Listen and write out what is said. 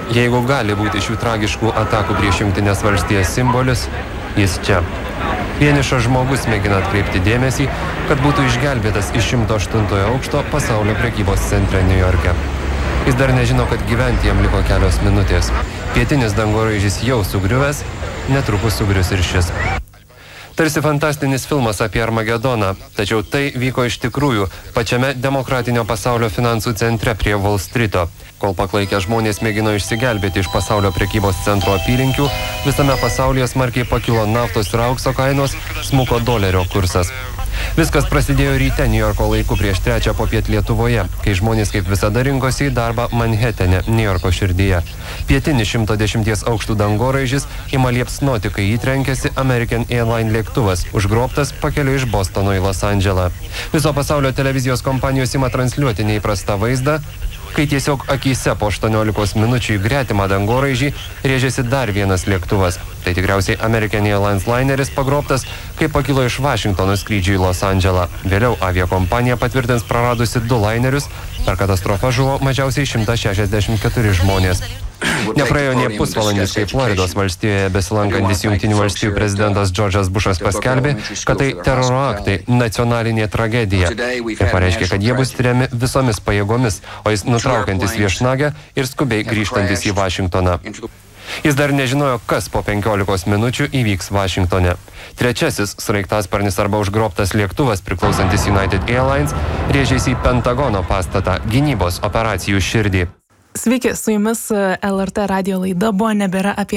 Jeigu gali būti šių tragiškų atakų prieš Jungtines valstijas simbolis, jis čia. Vienišas žmogus mėgina atkreipti dėmesį, kad būtų išgelbėtas iš 108 aukšto pasaulio prekybos centre Niujorke. Jis dar nežino, kad gyventi jam liko kelios minutės. Pietinis dangoraižis jau sugriuvęs, netrukus sugrius ir šis. Tarsi fantastinis filmas apie Armagedoną, tačiau tai vyko iš tikrųjų pačiame demokratinio pasaulio finansų centre prie Wall Streeto. Kol paklaikę žmonės mėgino išsigelbėti iš pasaulio prekybos centro apylinkių, visame pasaulyje smarkiai pakilo naftos ir aukso kainos, smuko dolerio kursas. Viskas prasidėjo ryte Niujorko laiku prieš 3 popiet Lietuvoje, kai žmonės kaip visada rinkosi į darbą Manhetene, Niujorko širdyje. Pietinis 110 aukštų dangoraižis ima liepsnoti, kai jį trenkėsi American Airlines lėktuvas, užgrobtas pakeliui iš Bostono į Los Andželą. Viso pasaulio televizijos kompanijos ima transliuoti neįprastą vaizdą, kai tiesiog akyse po 18 minučių į gretimą dangoraižį rėžėsi dar vienas lėktuvas. Tai tikriausiai American Airlines laineris pagrobtas, kai pakilo iš Vašingtono skrydžių į Los Andželą. Vėliau aviakompanija patvirtins praradusi 2 lainerius, per katastrofą žuvo mažiausiai 164 žmonės. Nepraėjo nė pusvalandis, kai Floridos valstijoje besilankantis Jungtinių valstijų prezidentas Džordžas Bušas paskelbė, kad tai teroro aktai, nacionalinė tragedija. Ir pareiškė, kad jie bus tiriami visomis pajėgomis, o jis nutraukiantis viešnagę ir skubiai grįžtantis į Vašingtoną. Jis dar nežinojo, kas po 15 minučių įvyks Vašingtone. Trečiasis sraigtasparnis arba užgrobtas lėktuvas priklausantis United Airlines rėžėsi į Pentagono pastatą, gynybos operacijų širdį. Sveiki, su jumis LRT radijo laida Buvo nebėra apie